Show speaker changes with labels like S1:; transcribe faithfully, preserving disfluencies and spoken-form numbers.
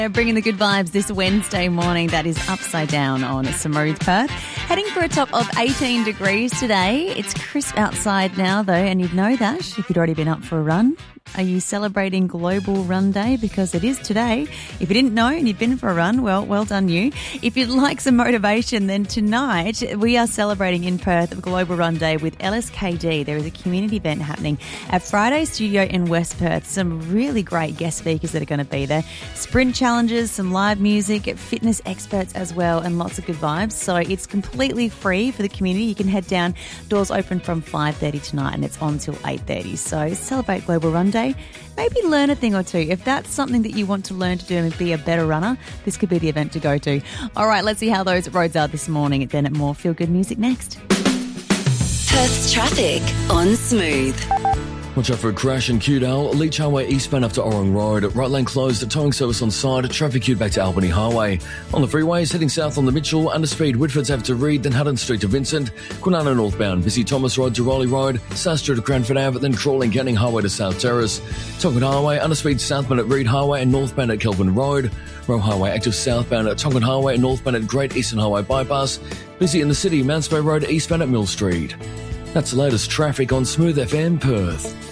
S1: Bringing the good vibes this Wednesday morning. That is Upside Down on Smooth Perth. Heading for a top of eighteen degrees today. It's crisp outside now though, and you'd know that if you'd already been up for a run. Are you celebrating Global Run Day? Because it is today. If you didn't know and you've been for a run, well, well done you. If you'd like some motivation, then tonight we are celebrating in Perth Global Run Day with L S K D. There is a community event happening at Friday Studio in West Perth. Some really great guest speakers that are going to be there. Sprint challenges, some live music, fitness experts as well, and lots of good vibes. So it's completely free for the community. You can head down. Doors open from five thirty tonight and it's on till eight thirty. So celebrate Global Run Day. Maybe learn a thing or two. If that's something that you want to learn to do and be a better runner, this could be the event to go to. All right, let's see how those roads are this morning. Then at more Feel Good Music next.
S2: Perth's traffic on Smooth.
S3: Watch out for a crash in Cudale, Leach Highway eastbound up to Orong Road. Right lane closed, towing service on side, traffic queued back to Albany Highway. On the freeways, heading south on the Mitchell, under speed, Whitford's Ave to Reed, then Hutton Street to Vincent. Kwinana northbound, busy Thomas Road to Rowley Road, South Street to Cranford Ave, then Crawling Canning Highway to South Terrace. Tonkin Highway, under speed southbound at Reed Highway and northbound at Kelvin Road. Roe Highway active southbound at Tonkin Highway and northbound at Great Eastern Highway Bypass. Busy in the city, Mansfield Road eastbound at Mill Street. That's the latest traffic on Smooth F M Perth.